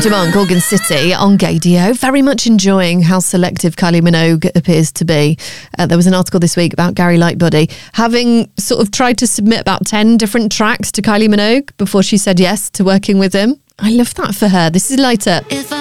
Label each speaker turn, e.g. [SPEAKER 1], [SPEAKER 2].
[SPEAKER 1] Dumont, Gorgon City on Gaydio. Very much enjoying how selective Kylie Minogue appears to be. There was an article this week about Gary Lightbody having sort of tried to submit about 10 different tracks to Kylie Minogue before she said yes to working with him. I love that for her. This is Light Up.